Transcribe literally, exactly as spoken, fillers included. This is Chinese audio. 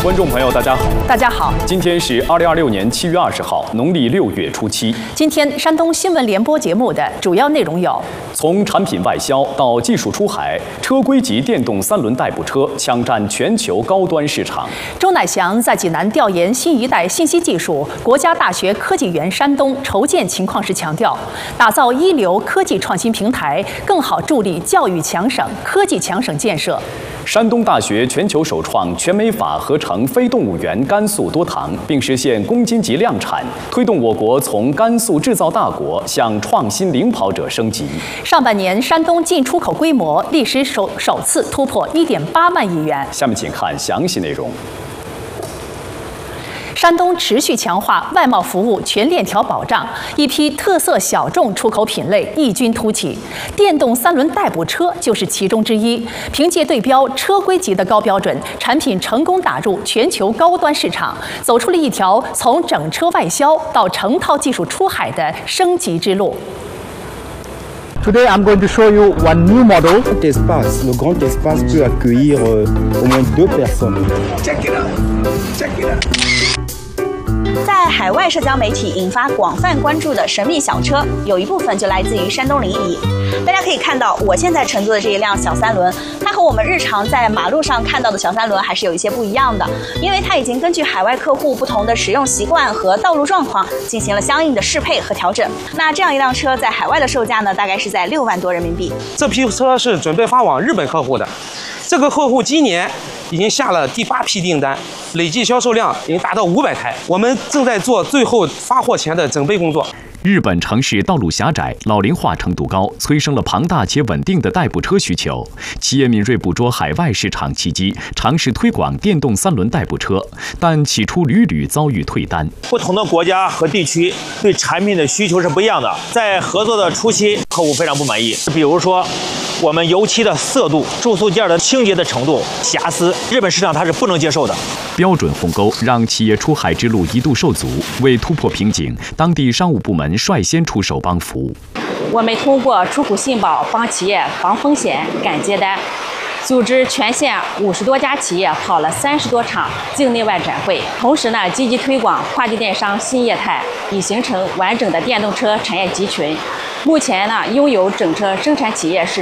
观众朋友，大家好。 大家好， 今天是二零二六年七月二十号，农历六月初七。 今天山东新闻联播节目的主要内容有： 从产品外销到技术出海，车规级电动三轮代步车抢占全球高端市场。 周乃祥在济南调研新一代信息技术，国家大学科技园山东筹建情况时强调，打造一流科技创新平台，更好助力教育强省、科技强省建设。 山东大学全球首创全美法合成非动物源甘肃多糖，并实现公斤级量产，推动我国从甘肃制造大国向创新领跑者升级。 上半年，山东进出口规模历史首首次突破一点八万亿元。 下面请看详细内容。 山东持续强化外贸服务全链条保障，一批特色小众出口品类异军突起，电动三轮代步车就是其中之一。凭借对标车规级的高标准，产品成功打入全球高端市场，走出了一条从整车外销到成套技术出海的升级之路。 Today, I'm going to show you one new model. Grand espace, le grand espace peut accueillir euh, au moins deux personnes. Check it out. Check it out. 在海外社交媒体引发广泛关注的神秘小车，有一部分就来自于山东临沂。大家可以看到，我现在乘坐的这一辆小三轮，它和我们日常在马路上看到的小三轮还是有一些不一样的，因为它已经根据海外客户不同的使用习惯和道路状况进行了相应的适配和调整。那这样一辆车在海外的售价呢，大概是在六万多人民币。 这批车是准备发往日本客户的，这个客户今年已经下了第八批订单，累计销售量已经达到五百台。我们正在做最后发货前的准备工作。 日本城市道路狭窄、老龄化程度高，催生了庞大且稳定的代步车需求。企业敏锐捕捉海外市场契机，尝试推广电动三轮代步车，但起初屡屡遭遇退单。 不同的国家和地区对产品的需求是不一样的，在合作的初期，客户非常不满意。比如说，我们油漆的色度、注塑件的清洁的程度、瑕疵，日本市场它是不能接受的。 标准鸿沟让企业出海之路一度受阻，为突破瓶颈，当地商务部门率先出手帮扶。 我们通过出口信保帮企业防风险、赶接单，组织全县五十多家企业跑了三十多场境内外展会，同时呢，积极推广跨境电商新业态，以形成完整的电动车产业集群。目前呢，拥有整车生产企业是